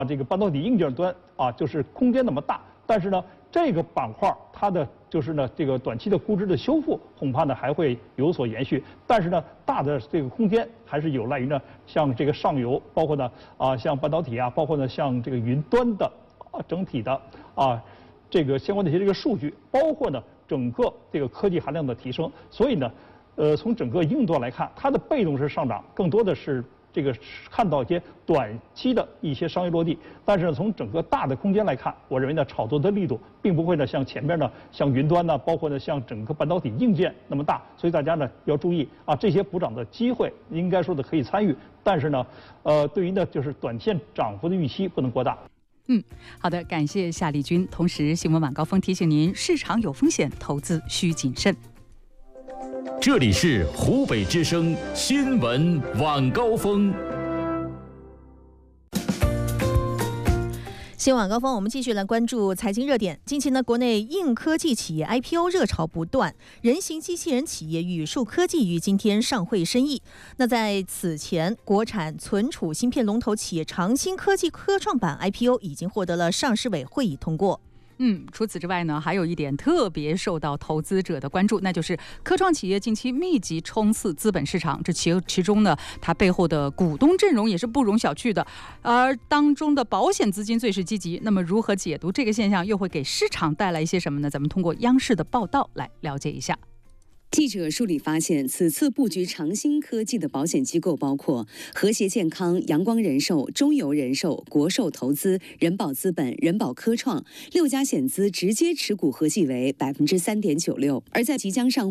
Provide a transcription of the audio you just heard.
这个半导体硬件端就是空间那么大，但是呢，这个板块它的就是呢，这个短期的估值的修复恐怕呢还会有所延续，但是呢，大的这个空间还是有赖于呢，像这个上游，包括呢像半导体包括呢像这个云端的整体的这个相关的一些这个数据，包括呢整个这个科技含量的提升，所以呢，从整个应用端来看，它的被动式上涨更多的是这个看到一些短期的一些商业落地，但是呢，从整个大的空间来看，我认为呢，炒作的力度并不会呢像前边呢，像云端呢，包括呢像整个半导体硬件那么大，所以大家呢要注意这些补涨的机会应该说的可以参与，但是呢，对于呢就是短线涨幅的预期不能过大。 好的，感谢夏丽君。同时，新闻晚高峰提醒您，市场有风险，投资需谨慎。 这里是湖北之声新闻晚高峰。 新晚高峰，我们继续来关注财经热点。近期呢，国内硬科技企业 IPO 热潮不断，人形机器人企业宇树科技于今天上会申议。那在此前，国产存储芯片龙头企业长兴科技科创板 IPO 已经获得了上市委会议通过。 除此之外呢，还有一点特别受到投资者的关注，那就是科创企业近期密集冲刺资本市场，这其中呢，它背后的股东阵容也是不容小觑的，而当中的保险资金最是积极。那么如何解读这个现象，又会给市场带来一些什么呢？咱们通过央视的报道来了解一下。 记者梳理发现，此次布局长兴科技的保险机构包括和谐健康、阳光人寿、中邮人寿、国寿投资、人保资本、人保科创6家险资直接持股合计为3.96%，而在即将上